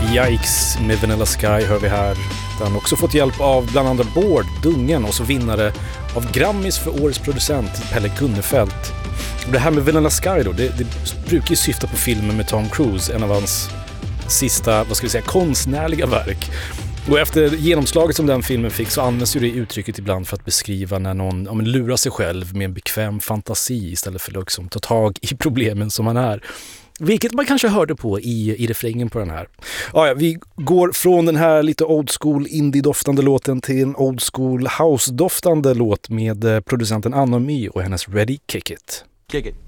Yikes med Vanilla Sky hör vi här. Där han också fått hjälp av bland andra Bård, Dungen och så vinnare av Grammis för årets producent Pelle Gunnefelt. Och det här med Vanilla Sky då, det brukar ju syfta på filmen med Tom Cruise, en av hans sista, konstnärliga verk. Och efter genomslaget som den filmen fick så används ju det uttrycket ibland för att beskriva när någon lurar sig själv med en bekväm fantasi istället för att liksom ta tag i problemen som man är. Vilket man kanske hörde på i refrängen på den här. Ja, vi går från den här lite old school indie-doftande låten till en old school house-doftande låt med producenten Anna My och hennes Ready Kick It. Kick it.